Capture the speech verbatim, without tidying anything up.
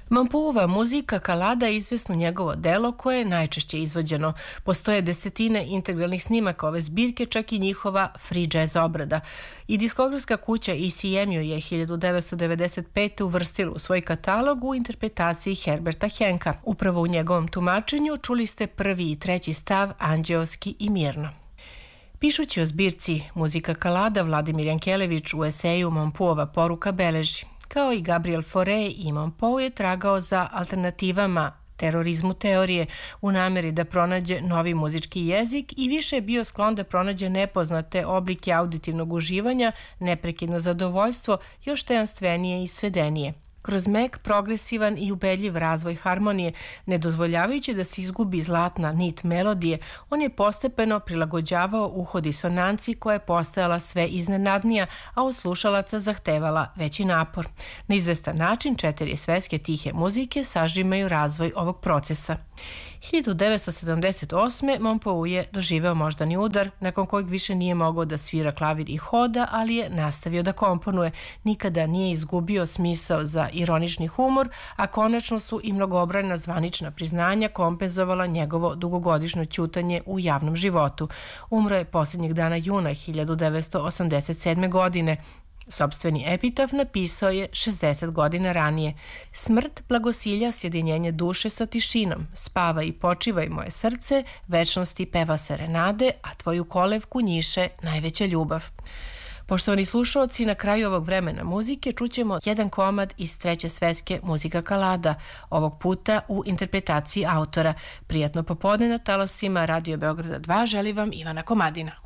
Mampuova muzika Kalada je izvesno njegovo delo koje je najčešće izvođeno. Postoje desetine integralnih snimaka ove zbirke, čak i njihova free jazz obrada. I diskografska kuća E C M ju je hiljadu devetsto devedeset pete. uvrstila u svoj katalog u interpretaciji Herberta Henka. Upravo u njegovom tumačenju čuli ste prvi i treći stav Anđeoski i mirno. Pišući o zbirci Muzika Kalada, Vladimir Jankelević u eseju Mampuova poruka beleži: kao i Gabriel Fauré, i Mampu je tragao za alternativama terorizmu teorije u nameri da pronađe novi muzički jezik i više je bio sklon da pronađe nepoznate oblike auditivnog uživanja, neprekidno zadovoljstvo, još tajanstvenije i svedenije. Kroz mek, progresivan i ubedljiv razvoj harmonije, ne dozvoljavajući da se izgubi zlatna nit melodije, on je postepeno prilagođavao uho disonanci koja je postajala sve iznenadnija, a od slušalaca zahtevala veći napor. Na izvestan način četiri sveske tihe muzike sažimaju razvoj ovog procesa. hiljadu devetsto sedamdeset osme. Mampu je doživeo moždani udar, nakon kojeg više nije mogao da svira klavir i hoda, ali je nastavio da komponuje. Nikada nije izgubio smisao za ironični humor, a konačno su i mnogobrojna zvanična priznanja kompenzovala njegovo dugogodišnje ćutanje u javnom životu. Umro je posljednjeg dana juna hiljadu devetsto osamdeset sedme. godine. Sopstveni epitaf napisao je šezdeset godina ranije. Smrt blagosilja sjedinjenje duše sa tišinom. Spava i počivaj moje srce, večnosti peva serenade, a tvoju kolevku njiše najveća ljubav. Poštovani slušalci, na kraju ovog vremena muzike čućemo jedan komad iz treće sveske Muzika Kalada, ovog puta u interpretaciji autora. Prijatno popodne na talasima Radio Beograda dva želi vam Ivana Komadina.